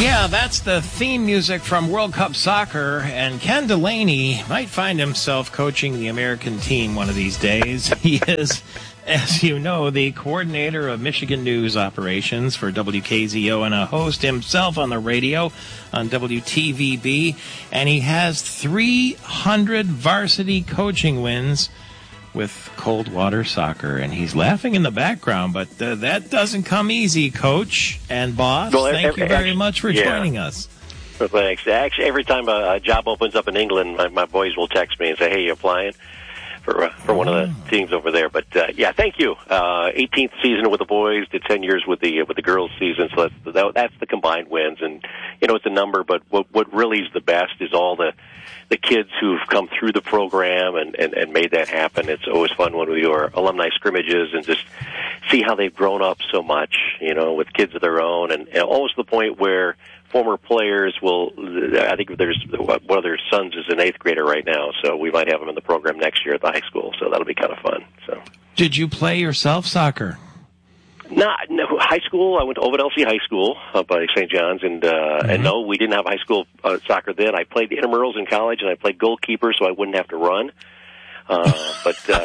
Yeah, that's the theme music from World Cup Soccer, and Ken Delaney might find himself coaching the American team one of these days. He is, as you know, the coordinator of Michigan News operations for WKZO and a host himself on the radio on WTVB, and he has 300 varsity coaching wins with Coldwater Soccer, and he's laughing in the background, but that doesn't come easy, Coach and Boss. Well, thank you very much for joining us. Well, thanks. Actually, every time a job opens up in England, my boys will text me and say, "Hey, you applying for one of the teams over there?" But yeah, thank you. 18th season with the boys, did 10 years with the girls season, so that's the combined wins, and it's a number. But what really is the best is all the kids who've come through the program and made that happen. It's always fun when we do our alumni scrimmages and just see how they've grown up so much, with kids of their own, and almost to the point where former players will, I think there's one of their sons is an 8th grader right now, so we might have him in the program next year at the high school, so that'll be kind of fun. So, did you play yourself soccer? No, high school, I went to Ovid LC High School up by St. John's, and no, we didn't have high school soccer then. I played the intramurals in college, and I played goalkeeper so I wouldn't have to run. But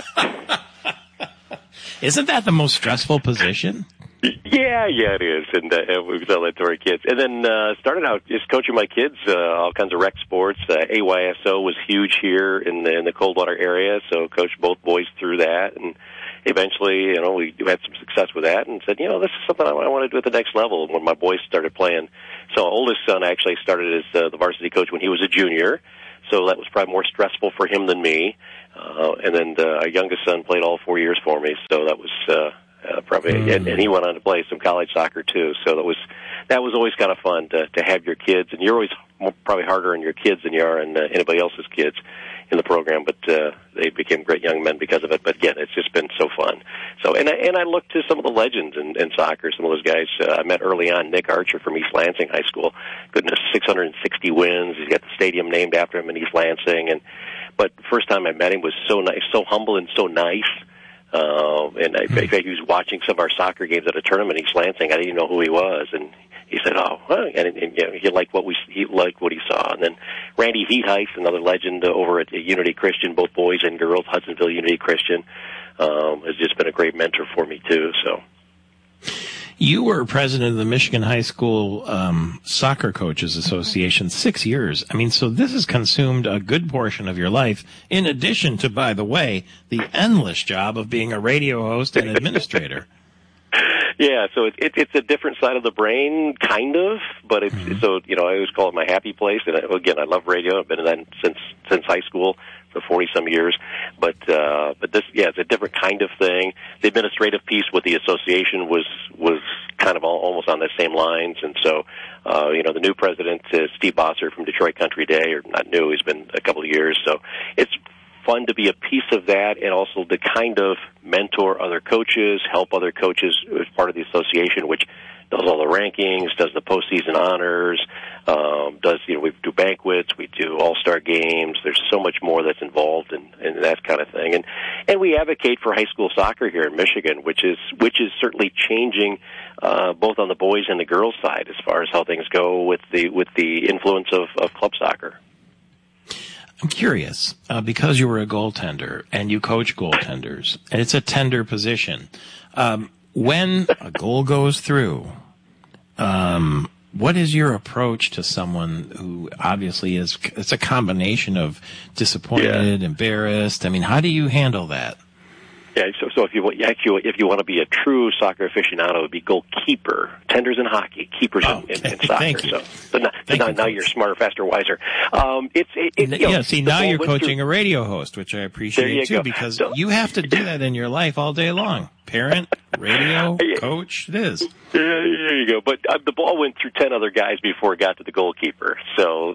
isn't that the most stressful position? Yeah, it is, and we tell that to our kids. And then started out just coaching my kids, all kinds of rec sports. AYSO was huge here in the Coldwater area, so coached both boys through that, and eventually, we had some success with that, and said, this is something I want to do at the next level. When my boys started playing, so our oldest son actually started as the varsity coach when he was a junior, so that was probably more stressful for him than me. And then our youngest son played all 4 years for me, so that was probably, and he went on to play some college soccer too. So that was always kind of fun to have your kids, and you're always probably harder on your kids than you are on anybody else's kids in the program, but they became great young men because of it. But again, it's just been so fun. So, and I look to some of the legends in soccer. Some of those guys I met early on. Nick Archer from East Lansing High School, goodness, 660 wins. He's got the stadium named after him in East Lansing. But first time I met him was so nice, so humble, and so nice. And I think he was watching some of our soccer games at a tournament in East Lansing. I didn't even know who he was, and he said, "Oh," well, and he liked what he saw. And then Randy Heatheist, another legend over at Unity Christian, both boys and girls, Hudsonville Unity Christian, has just been a great mentor for me too. So. You were president of the Michigan High School Soccer Coaches Association 6 years. I mean, so this has consumed a good portion of your life, in addition to, by the way, the endless job of being a radio host and administrator. Yeah, so it's a different side of the brain, kind of, but it's so I always call it my happy place. And again, I love radio. I've been in that since high school for 40-some years. But this, it's a different kind of thing. The administrative piece with the association was kind of almost on the same lines. And so, the new president is Steve Bosser from Detroit Country Day, or not new, he's been a couple of years. So it's fun to be a piece of that, and also to kind of mentor other coaches, help other coaches as part of the association, which does all the rankings, does the postseason honors, we do banquets, we do all-star games. There's so much more that's involved in that kind of thing, and we advocate for high school soccer here in Michigan, which is certainly changing both on the boys and the girls side as far as how things go with the influence of club soccer. I'm curious, because you were a goaltender and you coach goaltenders, and it's a tender position. When a goal goes through, what is your approach to someone who obviously it's a combination of disappointed, embarrassed? I mean, how do you handle that? Yeah, so if you want to be a true soccer aficionado, it would be goalkeeper. Tenders in hockey, keepers in soccer. Thank you. So now you're smarter, faster, wiser. Now you're coaching a radio host, which I appreciate too, because you have to do that in your life all day long. Parent, radio, coach, it is. There you go. But the ball went through 10 other guys before it got to the goalkeeper. So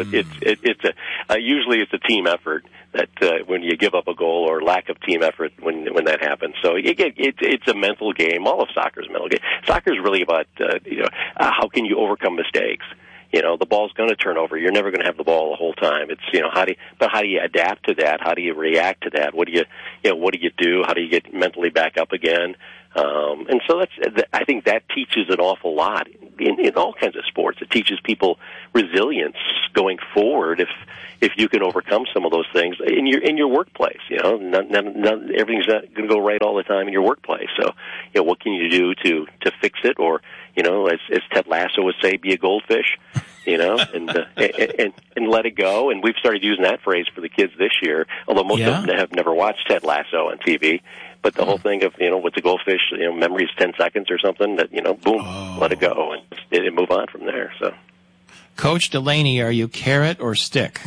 usually it's a team effort that when you give up a goal, or lack of team effort when that happens. So it's a mental game. All of soccer is a mental game. Soccer is really about how can you overcome mistakes. The ball's going to turn over. You're never going to have the ball the whole time. It's how do you adapt to that? How do you react to that? What do you do? How do you get mentally back up again? And so I think that teaches an awful lot in all kinds of sports. It teaches people resilience going forward if you can overcome some of those things in your workplace. Everything's not going to go right all the time in your workplace. So, what can you do to fix it? Or, as Ted Lasso would say, be a goldfish. And let it go. And we've started using that phrase for the kids this year, although most of them have never watched Ted Lasso on TV. But the whole thing of, with the goldfish, memory is 10 seconds or something, that, boom, let it go and move on from there. So, Coach Delaney, are you carrot or stick?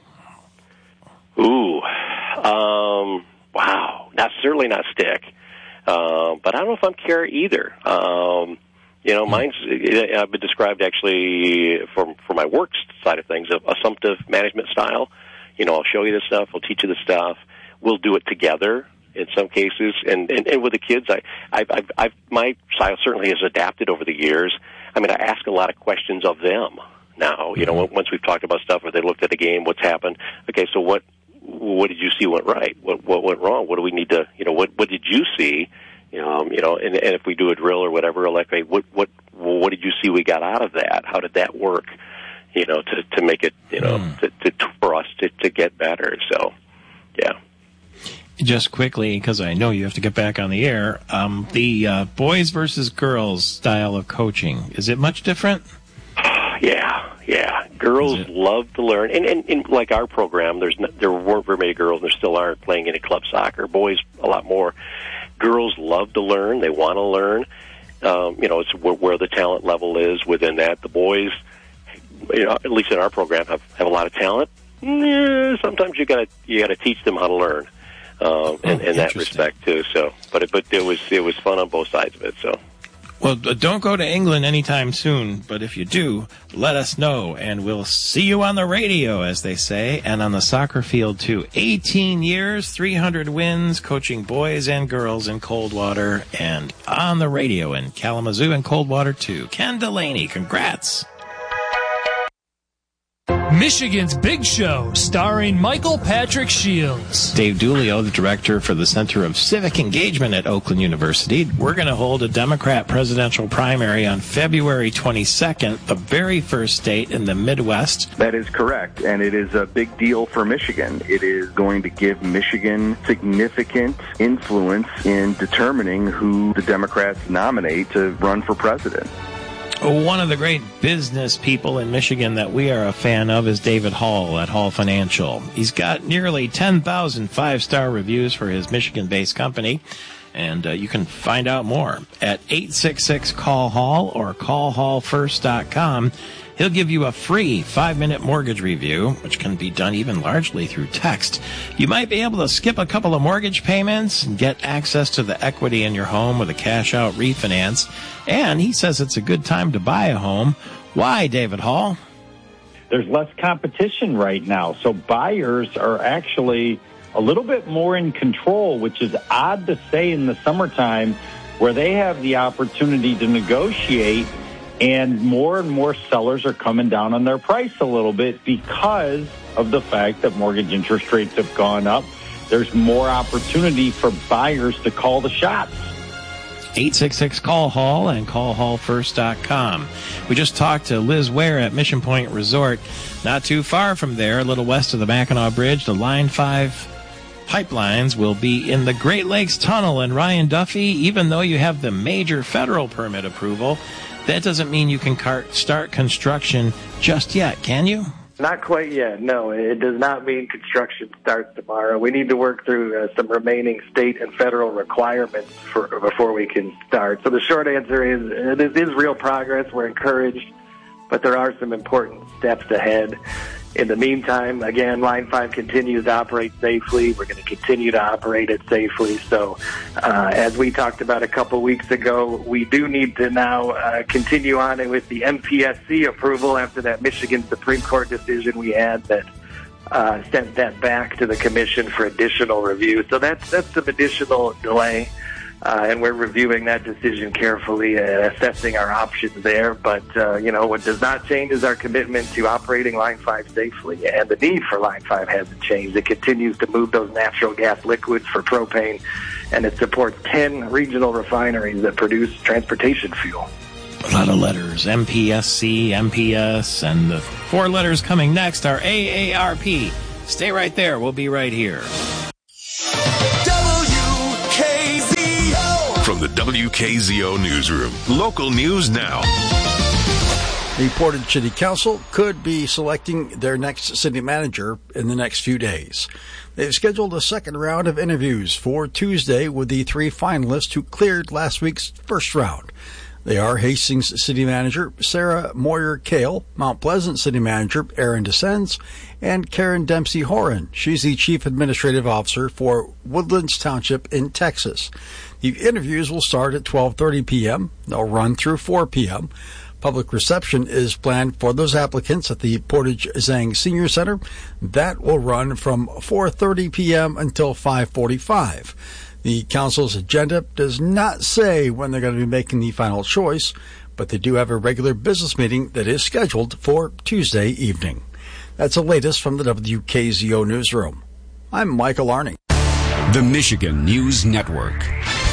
Ooh, wow. Certainly not stick. But I don't know if I'm carrot either. Mine's, I've been described actually for my work side of things, assumptive management style. I'll show you this stuff, I'll teach you this stuff, we'll do it together in some cases. And with the kids, my style certainly has adapted over the years. I ask a lot of questions of them now, once we've talked about stuff, or they looked at the game, what's happened. Okay, so what did you see went right? What went wrong? What do we need to, what did you see? And if we do a drill or whatever, like, hey, what did you see we got out of that? How did that work? To make it, for us to get better. So, yeah. Just quickly, because I know you have to get back on the air, the boys versus girls style of coaching, is it much different? Yeah. Girls love to learn, and like our program, there weren't very many girls, and there still aren't, playing any club soccer. Boys, a lot more. Girls love to learn; they want to learn. It's where the talent level is within that. The boys, at least in our program, have a lot of talent. Sometimes you gotta teach them how to learn, in that respect too. So, but it was fun on both sides of it. So. Well, don't go to England anytime soon, but if you do, let us know, and we'll see you on the radio, as they say, and on the soccer field, too. 18 years, 300 wins, coaching boys and girls in Coldwater, and on the radio in Kalamazoo and Coldwater, too. Ken Delaney, congrats. Michigan's Big Show, starring Michael Patrick Shields. Dave Dulio, the director for the Center of Civic Engagement at Oakland University. We're going to hold a Democrat presidential primary on February 22nd, the very first state in the Midwest. That is correct, and it is a big deal for Michigan. It is going to give Michigan significant influence in determining who the Democrats nominate to run for president. One of the great business people in Michigan that we are a fan of is David Hall at Hall Financial. He's got nearly 10,000 five-star reviews for his Michigan-based company, and you can find out more at 866-CALL-HALL or callhallfirst.com. He'll give you a free 5-minute mortgage review, which can be done even largely through text. You might be able to skip a couple of mortgage payments and get access to the equity in your home with a cash-out refinance. And he says it's a good time to buy a home. Why, David Hall? There's less competition right now, so buyers are actually a little bit more in control, which is odd to say in the summertime, where they have the opportunity to negotiate. And more sellers are coming down on their price a little bit because of the fact that mortgage interest rates have gone up. There's more opportunity for buyers to call the shots. 866-CALL-HALL and callhallfirst.com. We just talked to Liz Ware at Mission Point Resort. Not too far from there, a little west of the Mackinac Bridge, the Line 5 pipelines will be in the Great Lakes Tunnel. And Ryan Duffy, even though you have the major federal permit approval, that doesn't mean you can start construction just yet, can you? Not quite yet, no. It does not mean construction starts tomorrow. We need to work through some remaining state and federal requirements before we can start. So the short answer is it is real progress. We're encouraged, but there are some important steps ahead. In the meantime, again, Line 5 continues to operate safely. We're going to continue to operate it safely. So as we talked about a couple weeks ago, we do need to now continue on with the MPSC approval after that Michigan Supreme Court decision we had that sent that back to the commission for additional review. So that's some additional delay. And we're reviewing that decision carefully and assessing our options there. But, what does not change is our commitment to operating Line 5 safely. And the need for Line 5 hasn't changed. It continues to move those natural gas liquids for propane, and it supports 10 regional refineries that produce transportation fuel. A lot of letters. MPSC, MPS, and the 4 letters coming next are AARP. Stay right there. We'll be right here. WKZO! From the WKZO Newsroom. Local news now. The Portage City Council could be selecting their next city manager in the next few days. They've scheduled a second round of interviews for Tuesday with the 3 finalists who cleared last week's first round. They are Hastings City Manager Sarah Moyer-Kale, Mount Pleasant City Manager Aaron Descends, and Karen Dempsey-Horan. She's the Chief Administrative Officer for Woodlands Township in Texas. The interviews will start at 12:30 p.m. They'll run through 4 p.m. Public reception is planned for those applicants at the Portage Zhang Senior Center. That will run from 4:30 p.m. until 5:45. The council's agenda does not say when they're going to be making the final choice, but they do have a regular business meeting that is scheduled for Tuesday evening. That's the latest from the WKZO Newsroom. I'm Michael Arning. The Michigan News Network.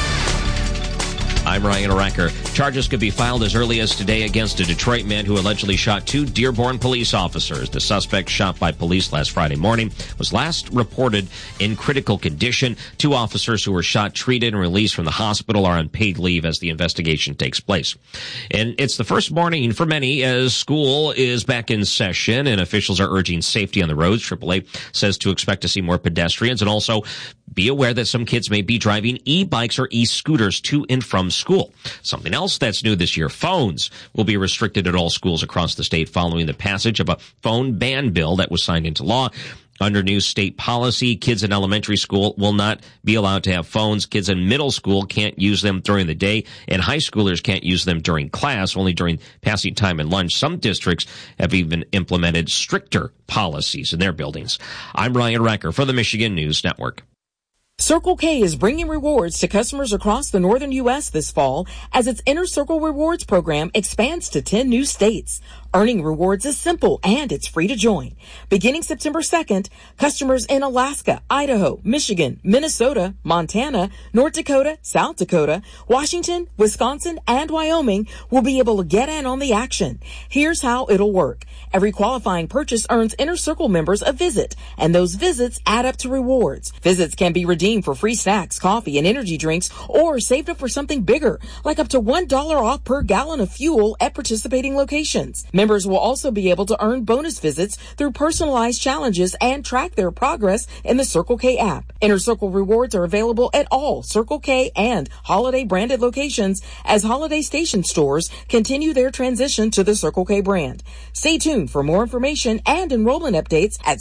I'm Ryan Aracker. Charges could be filed as early as today against a Detroit man who allegedly shot 2 Dearborn police officers. The suspect, shot by police last Friday morning, was last reported in critical condition. 2 officers who were shot, treated, and released from the hospital are on paid leave as the investigation takes place. And it's the first morning for many as school is back in session and officials are urging safety on the roads. AAA says to expect to see more pedestrians and also be aware that some kids may be driving e-bikes or e-scooters to and from school. Something else that's new this year, phones will be restricted at all schools across the state following the passage of a phone ban bill that was signed into law. Under new state policy, kids in elementary school will not be allowed to have phones. Kids in middle school can't use them during the day, and high schoolers can't use them during class, only during passing time and lunch. Some districts have even implemented stricter policies in their buildings. I'm Ryan Recker for the Michigan News Network. Circle K is bringing rewards to customers across the northern U.S. this fall as its Inner Circle Rewards program expands to 10 new states. Earning rewards is simple and it's free to join. Beginning September 2nd, customers in Alaska, Idaho, Michigan, Minnesota, Montana, North Dakota, South Dakota, Washington, Wisconsin, and Wyoming will be able to get in on the action. Here's how it'll work. Every qualifying purchase earns Inner Circle members a visit, and those visits add up to rewards. Visits can be redeemed for free snacks, coffee, and energy drinks, or saved up for something bigger, like up to $1 off per gallon of fuel at participating locations. Members will also be able to earn bonus visits through personalized challenges and track their progress in the Circle K app. Inner Circle rewards are available at all Circle K and Holiday branded locations as Holiday Station stores continue their transition to the Circle K brand. Stay tuned for more information and enrollment updates at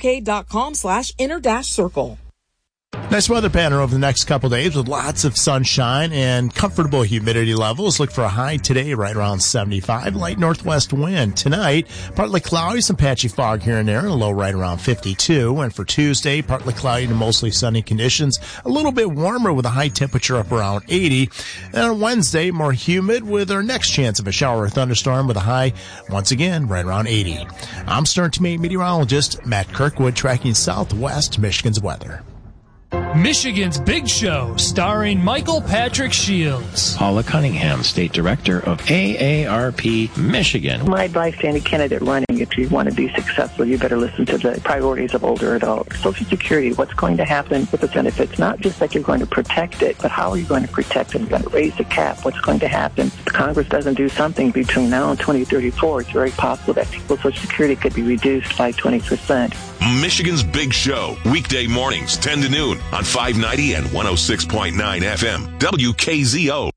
circlek.com/inner-circle. Nice weather pattern over the next couple days with lots of sunshine and comfortable humidity levels. Look for a high today right around 75. Light northwest wind. Tonight, partly cloudy, some patchy fog here and there, and a low right around 52. And for Tuesday, partly cloudy to mostly sunny conditions. A little bit warmer with a high temperature up around 80. And on Wednesday, more humid with our next chance of a shower or thunderstorm with a high, once again, right around 80. I'm Stern Teammate meteorologist Matt Kirkwood tracking southwest Michigan's weather. Michigan's Big Show, starring Michael Patrick Shields. Paula Cunningham, State Director of AARP Michigan. My advice to any candidate running, if you want to be successful, you better listen to the priorities of older adults. Social Security, what's going to happen with the benefits? Not just that you're going to protect it, but how are you going to protect it? You're going to raise the cap. What's going to happen? If Congress doesn't do something between now and 2034, it's very possible that people's Social Security could be reduced by 20%. Michigan's Big Show, weekday mornings, 10 to noon on 590 and 106.9 FM, WKZO.